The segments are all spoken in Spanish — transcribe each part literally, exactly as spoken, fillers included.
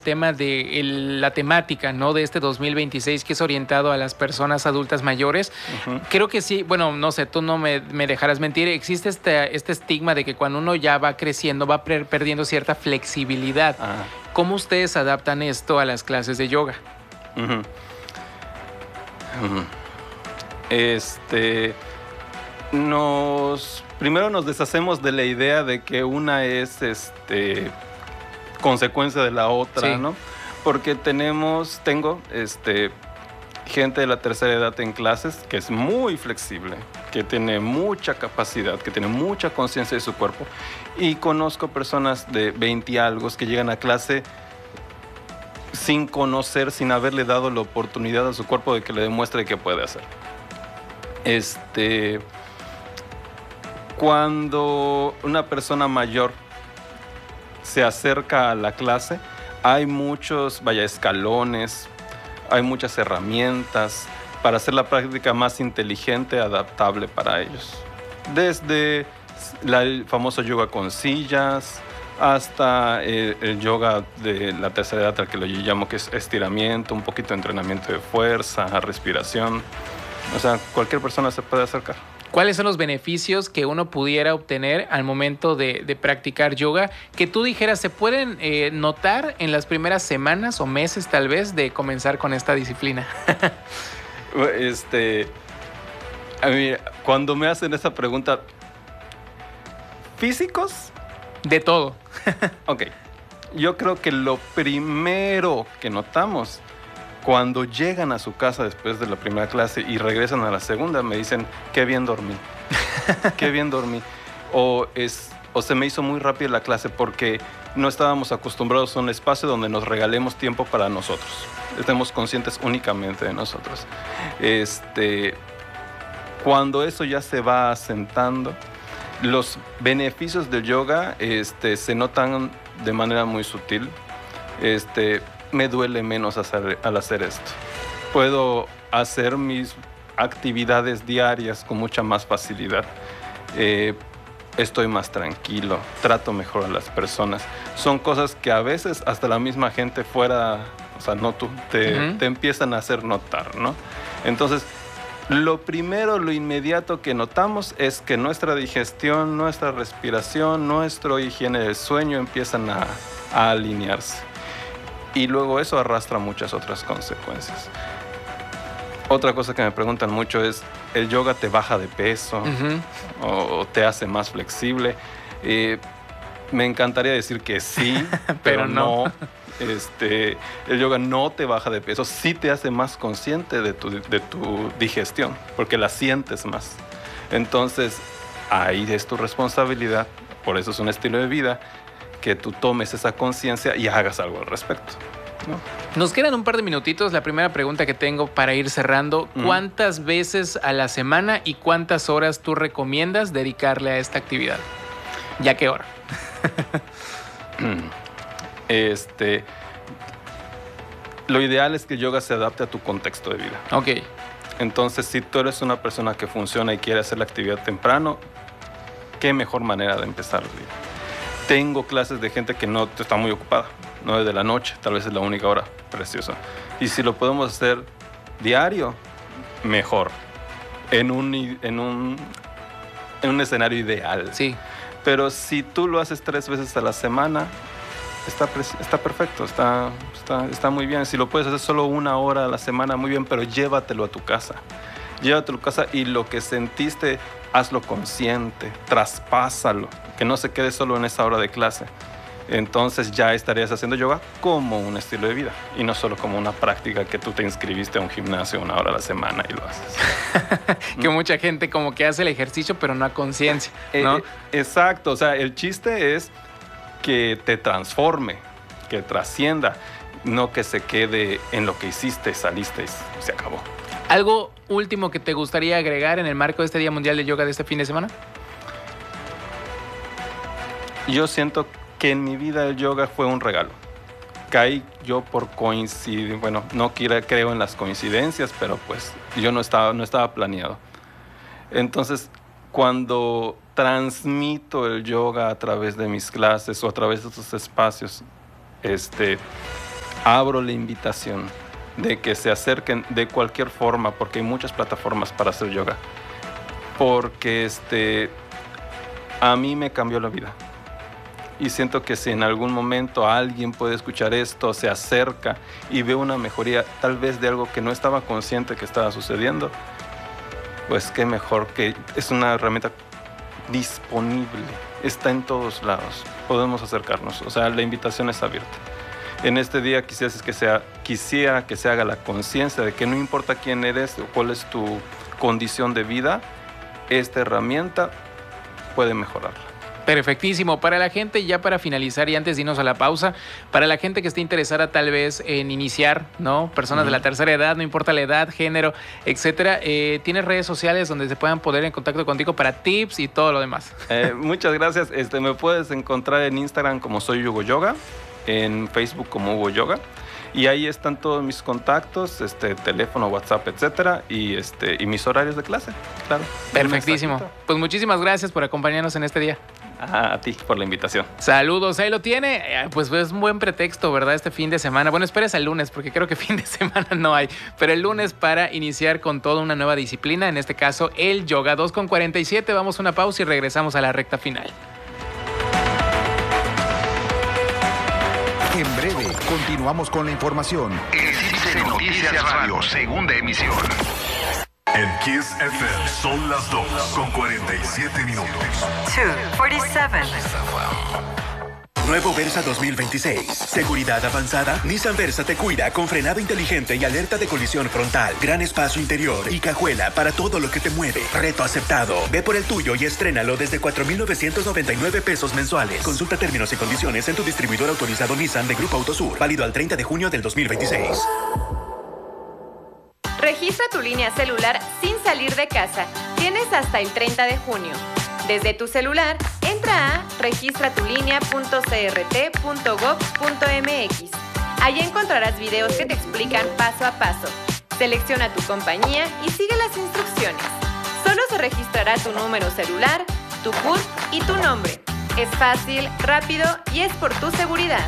tema de el, la temática, ¿no?, de este dos mil veintiséis, que es orientado a las personas adultas mayores. Uh-huh. Creo que sí, bueno, no sé, tú no me, me dejarás mentir, existe este, este estigma de que cuando uno ya va creciendo va per- perdiendo cierta flexibilidad. Ah. ¿Cómo ustedes adaptan esto a las clases de yoga? Uh-huh. Uh-huh. Este, nos, primero nos deshacemos de la idea de que una es, este, consecuencia de la otra, sí. ¿no? Porque tenemos, tengo, este, gente de la tercera edad en clases que es muy flexible, que tiene mucha capacidad, que tiene mucha conciencia de su cuerpo. Y conozco personas de veinte y algo que llegan a clase sin conocer, sin haberle dado la oportunidad a su cuerpo de que le demuestre qué puede hacer. Este, cuando una persona mayor se acerca a la clase, hay muchos, vaya, escalones, hay muchas herramientas para hacer la práctica más inteligente, adaptable para ellos. Desde la, el famoso yoga con sillas, hasta el, el yoga de la tercera edad, al que lo llamo que es estiramiento, un poquito de entrenamiento de fuerza, respiración. O sea, cualquier persona se puede acercar. ¿Cuáles son los beneficios que uno pudiera obtener al momento de, de practicar yoga? Que tú dijeras, ¿se pueden eh, notar en las primeras semanas o meses tal vez de comenzar con esta disciplina? este, a mí, cuando me hacen esa pregunta, ¿físicos? De todo. Ok, yo creo que lo primero que notamos cuando llegan a su casa después de la primera clase y regresan a la segunda, me dicen, qué bien dormí, qué bien dormí. O, es, o se me hizo muy rápida la clase porque no estábamos acostumbrados a un espacio donde nos regalemos tiempo para nosotros. Estemos conscientes únicamente de nosotros. Este, cuando eso ya se va asentando, los beneficios del yoga este, se notan de manera muy sutil. Este, me duele menos hacer, al hacer esto. Puedo hacer mis actividades diarias con mucha más facilidad. Eh, estoy más tranquilo, trato mejor a las personas. Son cosas que a veces hasta la misma gente fuera, o sea, no tú, te, uh-huh. te empiezan a hacer notar, ¿no? Entonces, lo primero, lo inmediato que notamos es que nuestra digestión, nuestra respiración, nuestra higiene del sueño empiezan a, a alinearse. Y luego eso arrastra muchas otras consecuencias. Otra cosa que me preguntan mucho es, ¿el yoga te baja de peso uh-huh. o te hace más flexible? Eh, me encantaría decir que sí, pero, pero no. no. Este, el yoga no te baja de peso, sí te hace más consciente de tu, de tu digestión, porque la sientes más. Entonces, ahí es tu responsabilidad, por eso es un estilo de vida, que tú tomes esa conciencia y hagas algo al respecto, ¿no? Nos quedan un par de minutitos. La primera pregunta que tengo para ir cerrando, mm. ¿cuántas veces a la semana y cuántas horas tú recomiendas dedicarle a esta actividad? ¿Y a qué hora? este, lo ideal es que el yoga se adapte a tu contexto de vida. Ok. Entonces, si tú eres una persona que funciona y quiere hacer la actividad temprano, ¿qué mejor manera de empezar el día? Tengo clases de gente que no está muy ocupada, nueve de la noche, tal vez es la única hora, precioso. Y si lo podemos hacer diario, mejor, en un, en un, en un escenario ideal. Sí. Pero si tú lo haces tres veces a la semana, está, está perfecto, está, está, está muy bien. Si lo puedes hacer solo una hora a la semana, muy bien, pero llévatelo a tu casa. Llévatelo a tu casa y lo que sentiste, hazlo consciente, traspásalo, que no se quede solo en esa hora de clase. Entonces ya estarías haciendo yoga como un estilo de vida y no solo como una práctica que tú te inscribiste a un gimnasio una hora a la semana y lo haces. Que ¿Mm? Mucha gente como que hace el ejercicio pero no a conciencia, ¿no? Eh, exacto, o sea, el chiste es que te transforme, que trascienda, no que se quede en lo que hiciste, saliste y se acabó. ¿Algo último que te gustaría agregar en el marco de este Día Mundial de Yoga de este fin de semana? Yo siento que en mi vida el yoga fue un regalo. Caí yo por coincidir, bueno, no quiero, creo en las coincidencias, pero pues yo no estaba, no estaba planeado. Entonces, cuando transmito el yoga a través de mis clases o a través de estos espacios, este, abro la invitación de que se acerquen de cualquier forma, porque hay muchas plataformas para hacer yoga. Porque este, a mí me cambió la vida. Y siento que si en algún momento alguien puede escuchar esto, se acerca y ve una mejoría, tal vez de algo que no estaba consciente que estaba sucediendo, pues qué mejor, que es una herramienta disponible, está en todos lados, podemos acercarnos, o sea, la invitación es abierta. En este día quisiera que, sea, quisiera que se haga la conciencia de que no importa quién eres o cuál es tu condición de vida, esta herramienta puede mejorarla. Perfectísimo. Para la gente, ya para finalizar y antes de irnos a la pausa, para la gente que esté interesada tal vez en iniciar, ¿no? Personas uh-huh. de la tercera edad, no importa la edad, género, etcétera. Eh, ¿Tienes redes sociales donde se puedan poner en contacto contigo para tips y todo lo demás? Eh, muchas gracias. Este, me puedes encontrar en Instagram como soy Hugo Yoga, en Facebook como Hugo Yoga. Y ahí están todos mis contactos, este, teléfono, WhatsApp, etcétera, y, este, y mis horarios de clase, claro. Perfectísimo. Pues muchísimas gracias por acompañarnos en este día. Ah, a ti por la invitación. Saludos, ahí lo tiene. Pues es un buen pretexto, ¿verdad? Este fin de semana. Bueno, esperes al lunes, porque creo que fin de semana no hay. Pero el lunes para iniciar con toda una nueva disciplina, en este caso el yoga. dos con cuarenta y siete, vamos a una pausa y regresamos a la recta final. En breve, continuamos con la información. Existe Noticias Radio, segunda emisión. En Kiss F M son las dos con cuarenta y siete minutos. dos cuarenta y siete. Nuevo Versa dos mil veintiséis. Seguridad avanzada. Nissan Versa te cuida con frenado inteligente y alerta de colisión frontal. Gran espacio interior y cajuela para todo lo que te mueve. Reto aceptado. Ve por el tuyo y estrénalo desde cuatro mil novecientos noventa y nueve pesos mensuales. Consulta términos y condiciones en tu distribuidor autorizado Nissan de Grupo Autosur. Válido al treinta de junio del dos mil veintiséis. Registra tu línea celular sin salir de casa. Tienes hasta el treinta de junio. Desde tu celular, entra a registra tu línea punto c r t punto gov punto m x. Allí encontrarás videos que te explican paso a paso. Selecciona tu compañía y sigue las instrucciones. Solo se registrará tu número celular, tu C U R P y tu nombre. Es fácil, rápido y es por tu seguridad.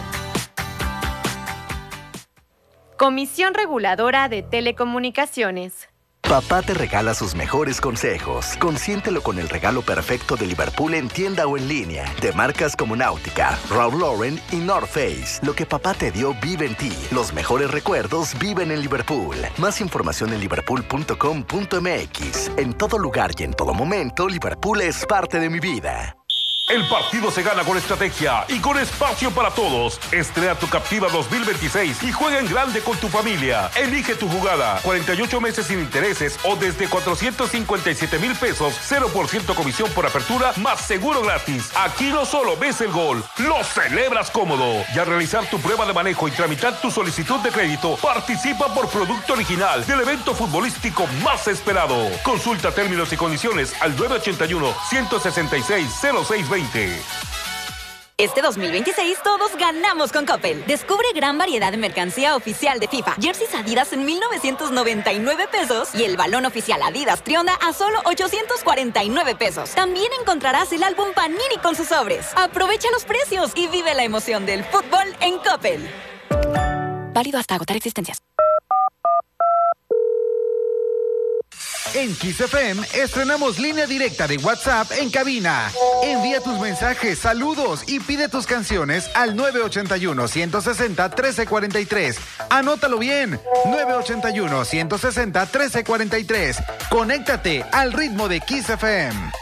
Comisión Reguladora de Telecomunicaciones. Papá te regala sus mejores consejos. Consiéntelo con el regalo perfecto de Liverpool en tienda o en línea. De marcas como Náutica, Ralph Lauren y North Face. Lo que papá te dio vive en ti. Los mejores recuerdos viven en Liverpool. Más información en liverpool punto com punto m x. En todo lugar y en todo momento, Liverpool es parte de mi vida. El partido se gana con estrategia y con espacio para todos. Estrena tu Captiva dos mil veintiséis y juega en grande con tu familia. Elige tu jugada. cuarenta y ocho meses sin intereses o desde cuatrocientos cincuenta y siete mil pesos. cero por ciento comisión por apertura más seguro gratis. Aquí no solo ves el gol, lo celebras cómodo. Y al realizar tu prueba de manejo y tramitar tu solicitud de crédito, participa por producto original del evento futbolístico más esperado. Consulta términos y condiciones al nueve ochenta y uno, ciento sesenta y seis, cero seis veinte. Este dos mil veintiséis todos ganamos con Coppel. Descubre gran variedad de mercancía oficial de FIFA. Jerseys Adidas en mil novecientos noventa y nueve pesos y el balón oficial Adidas Trionda a solo ochocientos cuarenta y nueve pesos. También encontrarás el álbum Panini con sus sobres. Aprovecha los precios y vive la emoción del fútbol en Coppel. Válido hasta agotar existencias. En Kiss F M estrenamos línea directa de WhatsApp en cabina. Envía tus mensajes, saludos y pide tus canciones al nueve ochenta y uno, ciento sesenta, trece cuarenta y tres. Anótalo bien, nueve ochenta y uno, ciento sesenta, trece cuarenta y tres. Conéctate al ritmo de Kiss F M.